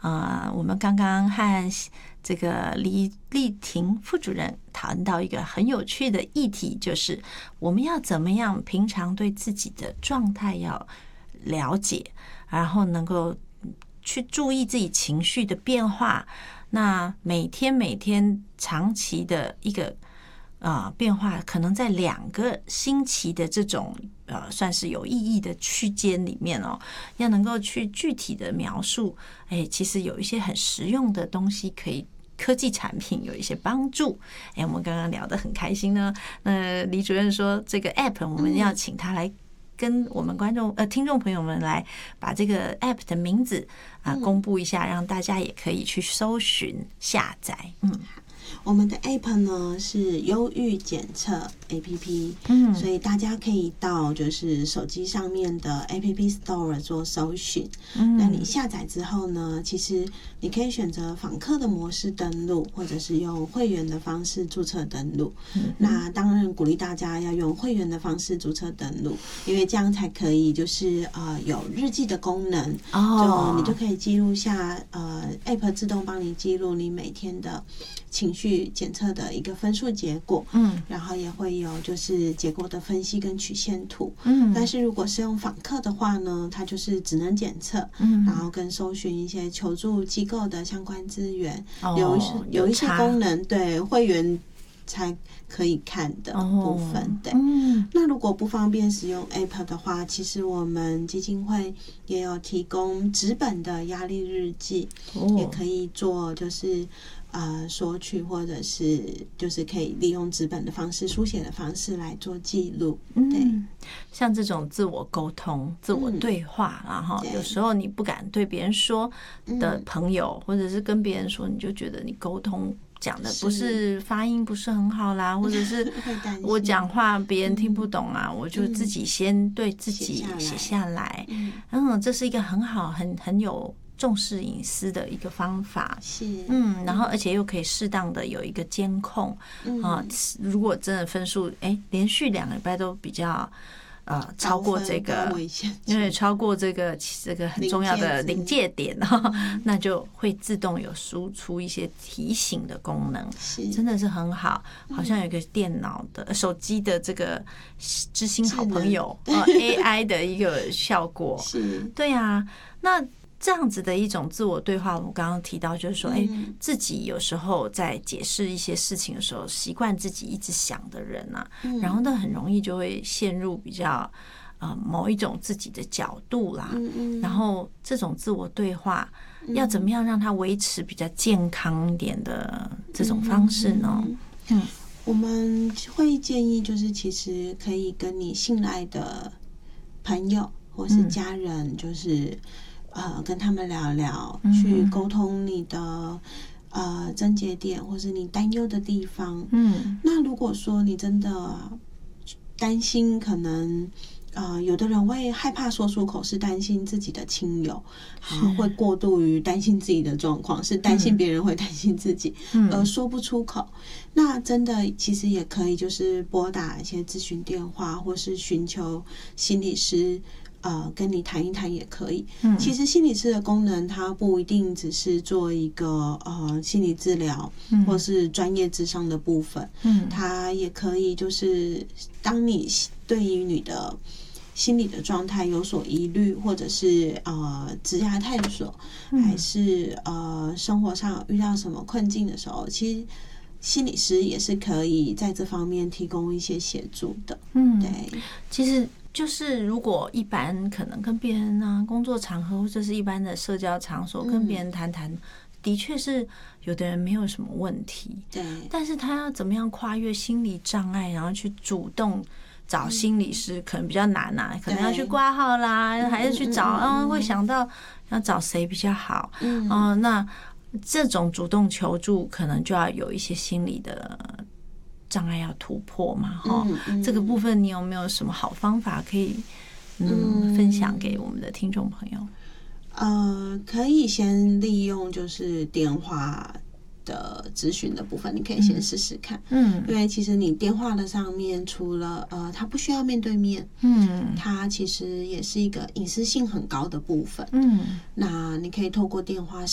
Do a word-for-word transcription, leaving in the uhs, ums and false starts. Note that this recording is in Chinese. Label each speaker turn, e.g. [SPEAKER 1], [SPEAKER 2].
[SPEAKER 1] 呃，我们刚刚和这个李丽婷副主任谈到一个很有趣的议题，就是我们要怎么样平常对自己的状态要了解，然后能够去注意自己情绪的变化。那每天每天长期的一个呃变化，可能在两个星期的这种呃算是有意义的区间里面哦，要能够去具体的描述。哎，其实有一些很实用的东西可以。科技产品有一些帮助，哎，我们刚刚聊得很开心呢。那李主任说，这个 App 我们要请他来跟我们观众呃听众朋友们来把这个 App 的名字啊、呃、公布一下，让大家也可以去搜寻下载。嗯。
[SPEAKER 2] 我们的 App 呢是忧郁检测 A P P， 嗯，所以大家可以到就是手机上面的 App Store 做搜寻。嗯，那你下载之后呢，其实你可以选择访客的模式登录，或者是用会员的方式注册登录。嗯，那当然鼓励大家要用会员的方式注册登录，因为这样才可以就是呃有日记的功能。哦，就你就可以记录下呃 App 自动帮你记录你每天的情绪检测的一个分数结果，嗯，然后也会有就是结果的分析跟曲线图，嗯，但是如果是用访客的话呢，它就是只能检测，嗯，然后跟搜寻一些求助机构的相关资源，哦，有有一些功能对会员才可以看的部分，哦，对，嗯，那如果不方便使用 App 的话，其实我们基金会也有提供纸本的压力日记，哦，也可以做就是呃索取，或者是就是可以利用纸本的方式书写的方式来做记录。对，嗯，
[SPEAKER 1] 像这种自我沟通自我对话，然后有时候你不敢对别人说的朋友，或者是跟别人说，你就觉得你沟通讲的不是发音不是很好啦，或者是我讲话别人听不懂啊，嗯，我就自己先对自己写下来。嗯，这是一个很好很很有重视隐私的一个方法。
[SPEAKER 2] 是，
[SPEAKER 1] 嗯，然后而且又可以适当的有一个监控，嗯，啊，如果真的分数哎连续两个礼拜都比较呃，超过这个，因为超过这个这个很重要的临界点，嗯，那就会自动有输出一些提醒的功能，真的是很好。好像有一个电脑的、手机的这个知心好朋友，呃 A I 的一个效果。是，对啊，那这样子的一种自我对话，我刚刚提到就是说，哎，嗯，自己有时候在解释一些事情的时候，习惯自己一直想的人啊，嗯，然后呢很容易就会陷入比较呃某一种自己的角度啦，嗯嗯，然后这种自我对话，嗯，要怎么样让它维持比较健康一点的这种方式呢？嗯，
[SPEAKER 2] 嗯，我们会建议就是其实可以跟你信赖的朋友或是家人，就是。嗯呃，跟他们聊聊，去沟通你的呃症结点，或是你担忧的地方。嗯，那如果说你真的担心，可能呃，有的人会害怕说出口，是担心自己的亲友，啊，会过度于担心自己的状况，是担心别人会担心自己，嗯，而说不出口。那真的其实也可以，就是拨打一些咨询电话，或是寻求心理师。呃，跟你谈一谈也可以。嗯，其实心理师的功能，它不一定只是做一个呃心理治疗，嗯，或是专业咨商的部分。嗯，它也可以就是当你对于你的心理的状态有所疑虑，或者是呃职业探索，还是呃生活上遇到什么困境的时候，其实心理师也是可以在这方面提供一些协助的。嗯，对，
[SPEAKER 1] 其实。就是如果一般可能跟别人啊工作场合或者是一般的社交场所跟别人谈谈，嗯，的确是有的人没有什么问题，对，但是他要怎么样跨越心理障碍，然后去主动找心理师，嗯，可能比较难啊，可能要去挂号啦，还是去找，啊，会想到要找谁比较好，嗯，呃，那这种主动求助可能就要有一些心理的障碍要突破嘛，嗯嗯，这个部分你有没有什么好方法可以 嗯, 嗯分享给我们的听众朋友？
[SPEAKER 2] 呃，可以先利用就是电话的咨询的部分，你可以先试试看。嗯，因为其实你电话的上面，除了呃，它不需要面对面，嗯，它其实也是一个隐私性很高的部分。嗯，那你可以透过电话